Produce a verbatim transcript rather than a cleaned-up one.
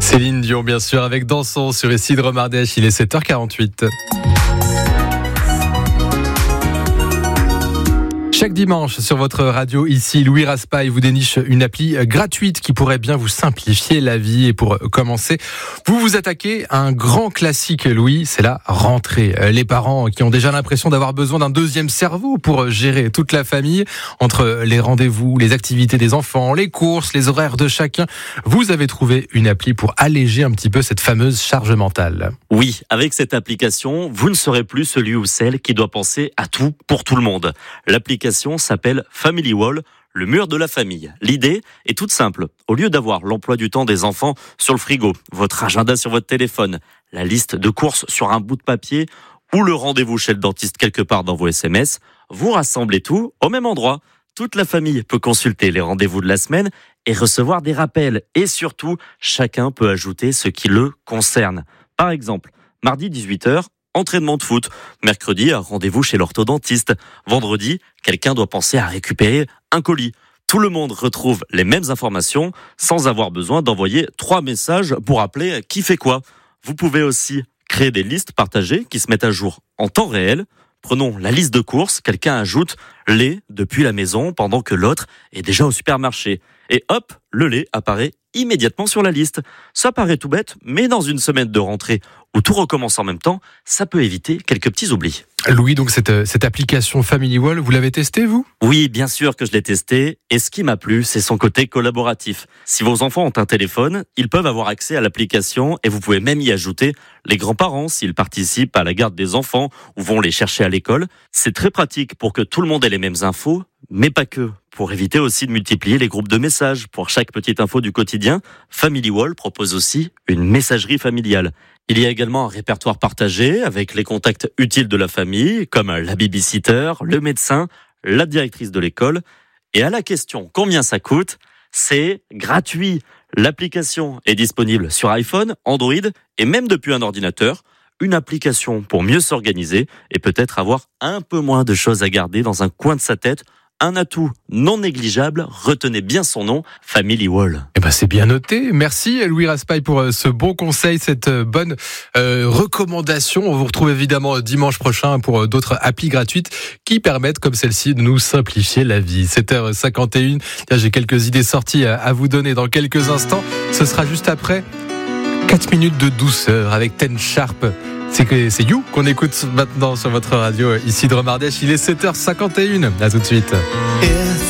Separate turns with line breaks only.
Céline Dion, bien sûr, avec Dansons sur Isidre Mardèche. Il est sept heures quarante-huit. Chaque dimanche sur votre radio, ici, Louis Raspail vous déniche une appli gratuite qui pourrait bien vous simplifier la vie. Et pour commencer, vous vous attaquez à un grand classique, Louis, c'est la rentrée. Les parents qui ont déjà l'impression d'avoir besoin d'un deuxième cerveau pour gérer toute la famille, entre les rendez-vous, les activités des enfants, les courses, les horaires de chacun, vous avez trouvé une appli pour alléger un petit peu cette fameuse charge mentale.
Oui, avec cette application, vous ne serez plus celui ou celle qui doit penser à tout pour tout le monde. L'application s'appelle Family Wall, le mur de la famille. L'idée est toute simple. Au lieu d'avoir l'emploi du temps des enfants sur le frigo, votre agenda sur votre téléphone, la liste de courses sur un bout de papier ou le rendez-vous chez le dentiste quelque part dans vos S M S, vous rassemblez tout au même endroit. Toute la famille peut consulter les rendez-vous de la semaine et recevoir des rappels. Et surtout, chacun peut ajouter ce qui le concerne. Par exemple, mardi dix-huit heures, entraînement de foot. Mercredi, un rendez-vous chez l'orthodontiste. Vendredi, quelqu'un doit penser à récupérer un colis. Tout le monde retrouve les mêmes informations sans avoir besoin d'envoyer trois messages pour rappeler qui fait quoi. Vous pouvez aussi créer des listes partagées qui se mettent à jour en temps réel. Prenons la liste de courses, quelqu'un ajoute lait depuis la maison pendant que l'autre est déjà au supermarché. Et hop, le lait apparaît immédiatement sur la liste. Ça paraît tout bête, mais dans une semaine de rentrée où tout recommence en même temps, ça peut éviter quelques petits oublis.
Louis, donc cette, cette application Family Wall, vous l'avez testée, vous ?
Oui, bien sûr que je l'ai testée. Et ce qui m'a plu, c'est son côté collaboratif. Si vos enfants ont un téléphone, ils peuvent avoir accès à l'application et vous pouvez même y ajouter les grands-parents s'ils participent à la garde des enfants ou vont les chercher à l'école. C'est très pratique pour que tout le monde ait les mêmes infos, mais pas que. Pour éviter aussi de multiplier les groupes de messages. Pour chaque petite info du quotidien, Family Wall propose aussi une messagerie familiale. Il y a également un répertoire partagé avec les contacts utiles de la famille, comme la babysitter, le médecin, la directrice de l'école. Et à la question combien ça coûte, c'est gratuit. L'application est disponible sur iPhone, Android et même depuis un ordinateur. Une application pour mieux s'organiser et peut-être avoir un peu moins de choses à garder dans un coin de sa tête. Un atout non négligeable, retenez bien son nom, Family Wall.
Eh ben c'est bien noté. Merci Louis Raspail pour ce bon conseil, cette bonne euh, recommandation. On vous retrouve évidemment dimanche prochain pour d'autres applis gratuites qui permettent, comme celle-ci, de nous simplifier la vie. sept heures cinquante et une. J'ai quelques idées sorties à vous donner dans quelques instants. Ce sera juste après quatre minutes de douceur avec Ten Sharp. C'est que c'est You qu'on écoute maintenant sur votre radio Isidre Mardèche. Il est sept heures cinquante et une. À tout de suite.